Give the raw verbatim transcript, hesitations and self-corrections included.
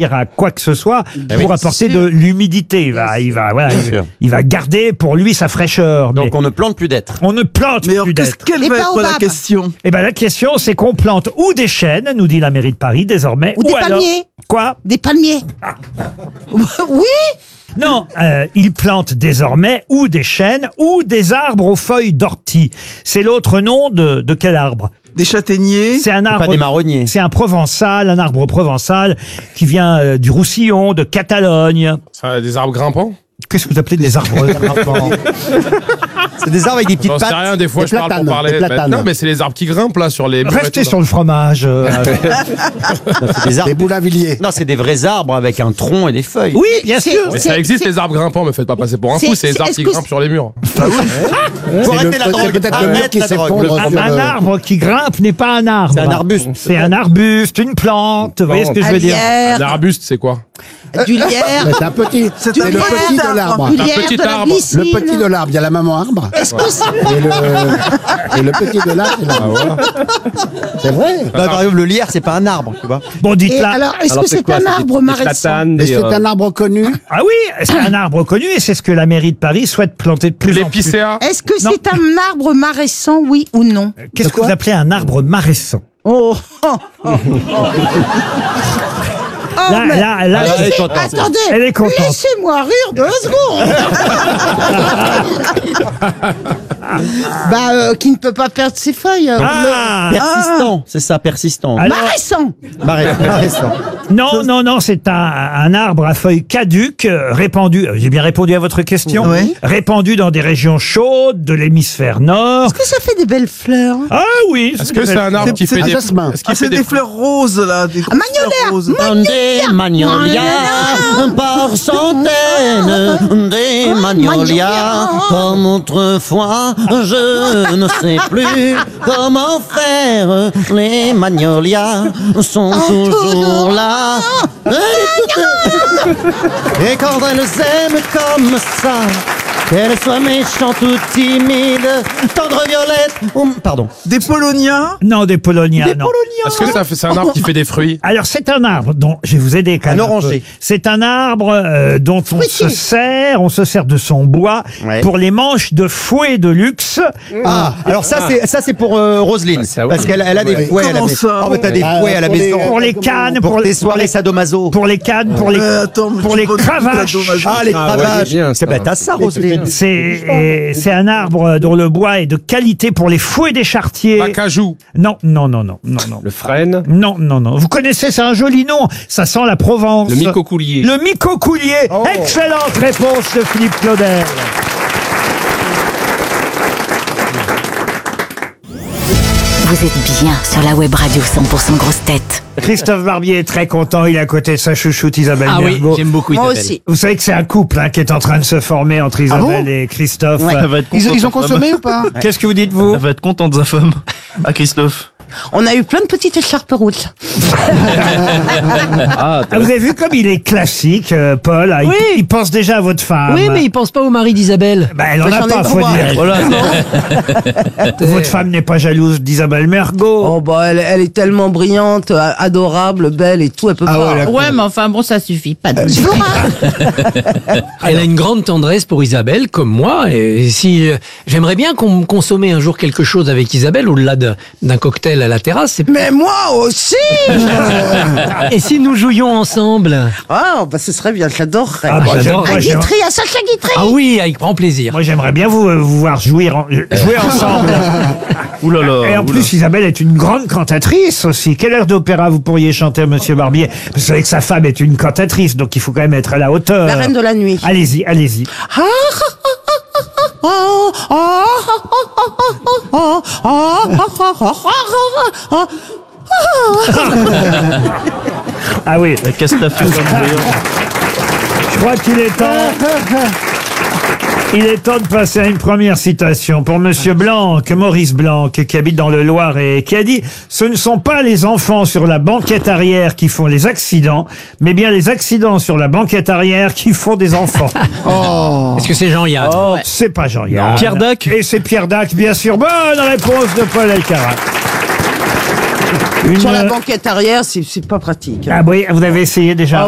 servir à quoi que ce soit Ah pour oui, apporter sûr. de l'humidité. Il va, il va, voilà, Bien il, sûr. il va garder pour lui sa fraîcheur. Donc Mais on ne plante plus d'êtres. on ne plante Mais alors, plus qu'est-ce- d'êtres. quelle Les va être la baobabs. question? Eh ben la question, c'est qu'on plante ou des chênes, nous dit la mairie de Paris désormais, Ou des alors palmiers. quoi? Des palmiers. Oui. Non, euh, ils plantent désormais ou des chênes ou des arbres aux feuilles d'ortie. C'est l'autre nom de, de quel arbre? Des châtaigniers? C'est un arbre. Pas des marronniers. C'est un provençal, un arbre provençal qui vient euh, du Roussillon, de Catalogne. Ça, des arbres grimpants? Qu'est-ce que vous appelez des arbres grimpants? C'est des arbres avec des petites J'en sais pattes. rien, des fois Des je parle platanes, pour parler. des Mais- platanes. non, mais c'est les arbres qui grimpent là sur les murs et Restez tout, sur là. le fromage. euh, C'est des arbres. Des Boulainvilliers. Non, c'est des vrais arbres avec un tronc et des feuilles. oui, bien C'est- sûr. Mais C'est- ça existe c'est- les arbres grimpants, me faites pas passer pour un c'est- fou, c'est les c'est- arbres est-ce qui que grimpent sur les murs. Faut C'est arrêter la le- drogue. c'est peut-être le mur Arrête qui la drogue. s'effondre Un, sur un le- arbre qui grimpe n'est pas un arbre. C'est un arbuste. C'est un arbuste, une plante. Vous voyez ce que je Un veux dire? lierre, Un arbuste, c'est quoi? du lierre. Mais c'est un petit. C'est un le petit petit de arbre. l'arbre. Du Un lierre, petit de la arbre. glycine. Le petit de l'arbre. Il y a la maman arbre. Est-ce que c'est... Et le, et le petit de l'arbre, c'est l'arbre. C'est vrai. Non, par exemple, le lierre, c'est pas un arbre, tu vois. Bon, dites Et là. alors, est-ce que c'est un arbre maraîchant? Et c'est un arbre connu. Ah oui, c'est un arbre connu et c'est ce que la mairie de Paris souhaite planter de plus en plus. L'épicéa? Est-ce que Non. c'est un arbre maraîchant, oui ou non? Qu'est-ce que vous appelez un arbre maraîchant? Oh, oh, oh, oh. Oh, Là, mais- là, là, Elle est Laissez- contente. attendez, Elle est contente. laissez-moi rire deux secondes. bah, euh, qui ne peut pas perdre ses feuilles. euh, Ah, Persistant, c'est ça, persistant. Alors- Maraîchant. Maré- Maraîchant. non, non, non, c'est un, un arbre à feuilles caduques, euh, répandu, euh, j'ai bien répondu à votre question, Oui. répandu dans des régions chaudes de l'hémisphère nord. Est-ce que ça fait des belles fleurs? Ah oui. Est-ce que c'est un arbre qui C'est- fait c'est des... un jasmin. Est-ce qu'il Ah, fait c'est des... des fleurs roses, là. Des grosses Magnolia. fleurs roses. Des magnolias par centaines, des magnolias comme autrefois, je ne sais plus comment faire. Les magnolias sont toujours là. Et quand elles aiment comme ça, qu'elles soient méchantes ou timides, tendre violette ou... Pardon. Des polonias. Non, des polonias, non. Est-ce que ça fait- c'est un arbre qui fait des fruits? Alors c'est un arbre dont je vais vous aider quand Un même. oranger. peu. C'est un arbre euh, dont on Fruitier. se sert, on se sert de son bois Ouais. pour les manches de fouet de luxe. Ah, alors ça c'est ça c'est pour euh, Roselyne, ça, oui. parce qu'elle elle a des fouets à la Comment maison. ça Oh, mais t'as des Ah, fouets à la pour les- maison. Pour les cannes, pour, pour, tes les soirées sadomaso. pour les cannes, pour les Euh, attends, mais pour tu les prends du cravaches. sadomaso. Ah les cravaches. c'est bien, ça. C'est ben t'as ça Roselyne. C'est et c'est un arbre dont le bois est de qualité pour les fouets des charretiers. L'acajou. Non, non, non, non, non, non. Le frêne. Non, non, non. Vous connaissez, c'est un joli nom. Ça sent la Provence. Le micocoulier. Le micocoulier. Excellente réponse de Philippe Claudel. Vous êtes bien sur la web radio cent pour cent grosse tête. Christophe Barbier est très content. Il est à côté de sa chouchoute Isabelle Ah oui, Mergo. j'aime beaucoup Moi Isabelle. aussi. Vous savez que c'est un couple hein, qui est en train de se former entre Isabelle et Christophe. Elle va être Ils, contente, ils ont sa femme. consommé ou pas? Qu'est-ce que vous dites, vous? Elle va être contente, sa femme. À Christophe. On a eu plein de petites écharpes rouges. Ah, Ah, vous avez vu comme il est classique, euh, Paul. Ah, il, Oui. il pense déjà à votre femme. Oui, mais il pense pas au mari d'Isabelle. Bah, elle en Bah, a j'en ai pas, faut trois. dire. voilà. Votre femme n'est pas jalouse d'Isabelle Mergo. Oh bah elle, elle est tellement brillante, a- adorable, belle et tout, elle peut Ah pas. ouais, la- Ouais, mais enfin bon, ça suffit. Pas de... Elle a une grande tendresse pour Isabelle, comme moi. Et si euh, j'aimerais bien qu'on consommait un jour quelque chose avec Isabelle, au-delà de- d'un cocktail à la terrasse. c'est- Mais moi aussi. Et si nous jouions ensemble? Ah bah ce serait bien, j'adorerais. Ah, bah, j'adore. j'aime- moi, j'aime- Guitry, à Sacha Guitry. Ah oui, avec grand plaisir. moi, j'aimerais bien vous, euh, vous voir jouer, en- jouer ensemble. Ouh là là. Et en ouh là. plus, Isabelle est une grande cantatrice aussi. Quelle air d'opéra vous pourriez chanter, Monsieur Barbier? Vous savez que sa femme est une cantatrice, donc il faut quand même être à la hauteur. La reine de la nuit. Allez-y, allez-y. Ah oui, Qu'est-ce que t'as fait comme brouillon? je crois qu'il est temps. Il est temps de passer à une première citation pour Monsieur Blanc, Maurice Blanc, qui habite dans le Loir et qui a dit « Ce ne sont pas les enfants sur la banquette arrière qui font les accidents, mais bien les accidents sur la banquette arrière qui font des enfants. Est-ce que c'est Jean-Yann? » C'est pas Jean-Yann. Pierre Dac. Et c'est Pierre Dac, bien sûr. Bonne réponse de Paul Alcarat. Une- Sur la banquette arrière, c'est c'est pas pratique. Ah oui, vous avez essayé déjà. Ah